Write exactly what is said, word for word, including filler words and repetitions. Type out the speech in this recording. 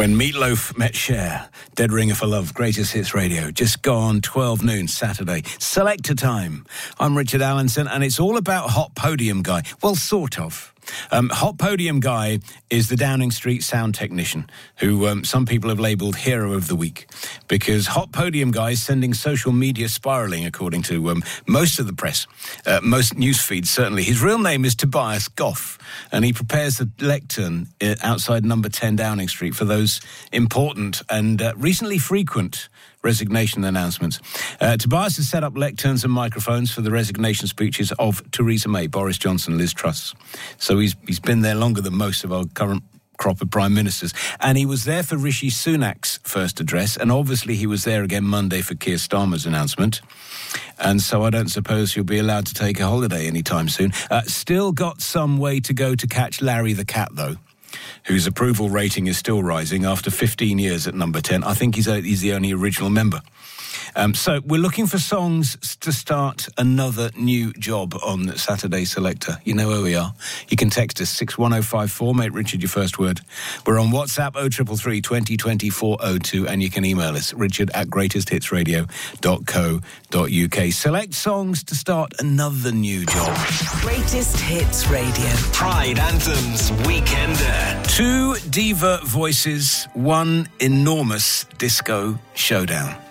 When Meatloaf met Cher, Dead Ringer for Love, Greatest Hits Radio, just gone twelve noon Saturday. Selector time. I'm Richard Allenson, and it's all about Hot Podium Guy. Well, sort of. Um, Hot Podium Guy is the Downing Street sound technician who um, some people have labelled Hero of the Week, because Hot Podium Guy is sending social media spiralling, according to um, most of the press, uh, most news feeds, certainly. His real name is Tobias Goff, and he prepares the lectern outside number ten Downing Street for those important and uh, recently frequent resignation announcements. Uh, Tobias has set up lecterns and microphones for the resignation speeches of Theresa May, Boris Johnson, Liz Truss. So he's he's been there longer than most of our current crop of prime ministers. And he was there for Rishi Sunak's first address, and obviously he was there again Monday for Keir Starmer's announcement. And so I don't suppose he'll be allowed to take a holiday anytime soon. Uh, still got some way to go to catch Larry the Cat, though, whose approval rating is still rising after fifteen years at number ten. I think he's, a, he's the only original member. Um, so we're looking for songs to start another new job on Saturday Selector. You know where we are. You can text us six one oh five four, make Richard your first word. We're on WhatsApp oh three three three, twenty, twenty-four oh two, and you can email us, richard at greatest hits radio dot co dot uk. Select songs to start another new job. Greatest Hits Radio. Pride Anthems Weekender. Two diva voices, one enormous disco showdown.